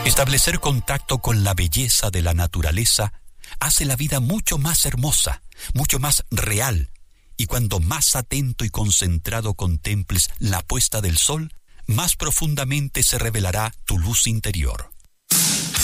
Establecer contacto con la belleza de la naturaleza hace la vida mucho más hermosa, mucho más real, y cuando más atento y concentrado contemples la puesta del sol, más profundamente se revelará tu luz interior.